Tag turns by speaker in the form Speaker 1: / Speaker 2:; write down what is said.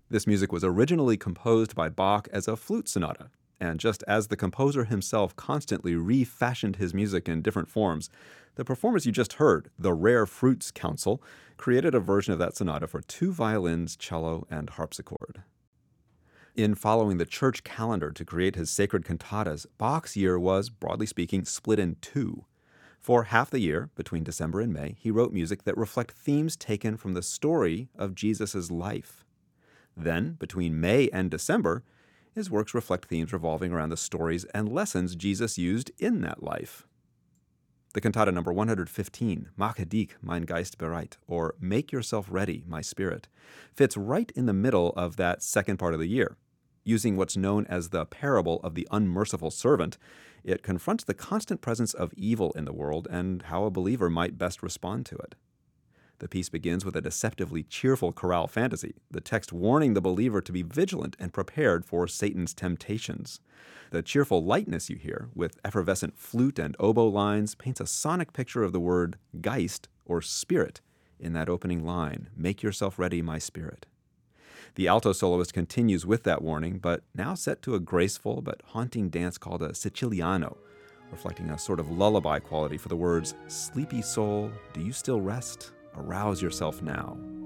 Speaker 1: This music was originally composed by Bach as a flute sonata, and just as the composer himself constantly refashioned his music in different forms, the performance you just heard, the Rare Fruits Council, created a version of that sonata for two violins, cello, and harpsichord. In following the church calendar to create his sacred cantatas, Bach's year was, broadly speaking, split in two. For half the year, between December and May, he wrote music that reflect themes taken from the story of Jesus' life. Then, between May and December, his works reflect themes revolving around the stories and lessons Jesus used in that life. The cantata number 115, Mache dich, mein Geist bereit, or Make Yourself Ready, My Spirit, fits right in the middle of that second part of the year. Using what's known as the parable of the unmerciful servant, it confronts the constant presence of evil in the world and how a believer might best respond to it. The piece begins with a deceptively cheerful chorale fantasy, the text warning the believer to be vigilant and prepared for Satan's temptations. The cheerful lightness you hear, with effervescent flute and oboe lines, paints a sonic picture of the word Geist, or spirit, in that opening line, Make yourself ready, my spirit. The alto soloist continues with that warning, but now set to a graceful but haunting dance called a Siciliano, reflecting a sort of lullaby quality for the words, Sleepy soul, do you still rest? Arouse yourself now.